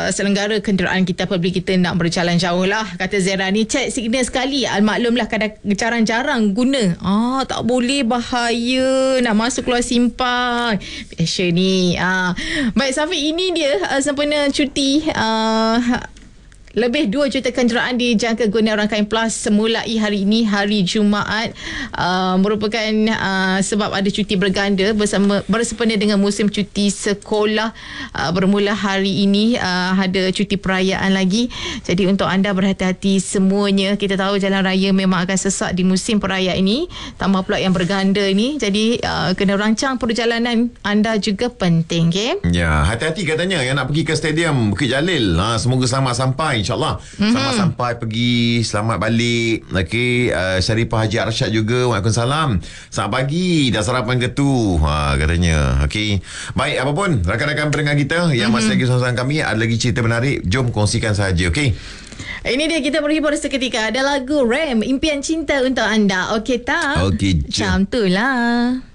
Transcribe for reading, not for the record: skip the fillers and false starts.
selenggara kenderaan kita apabila kita nak berjalan jauh lah. Kata Zera ni, cek signal sekali. Maklumlah kadang jarang-jarang guna. Tak boleh, bahaya. Nak masuk keluar simpang. Biasa ni. Baik Safiq, ini dia sempena cuti. Lebih 2 juta kenderaan dijangka guna Rangkaian Plus semulai hari ini, hari Jumaat, merupakan sebab ada cuti berganda bersempena dengan musim cuti sekolah. Bermula hari ini ada cuti perayaan lagi. Jadi untuk anda berhati-hati semuanya. Kita tahu jalan raya memang akan sesak di musim perayaan ini, tambah pula yang berganda ni. Jadi kena rancang perjalanan anda juga penting, okay? Ya, hati-hati katanya yang nak pergi ke stadium Bukit Jalil. Semoga selamat sampai, InsyaAllah. Selamat sampai pergi, selamat balik. Okey, Syarifah Haji Arsyad juga, waalaikumsalam. Selamat pagi, dah sarapan ke tu? Katanya. Okey. Baik, apa pun rakan-rakan pendengar kita yang masih lagi bersama kami, ada lagi cerita menarik, jom kongsikan saja. Okey. Ini dia, kita berhibur seketika. Ada lagu Ram, Impian Cinta untuk anda. Okey tak? Okey, macam tu lah.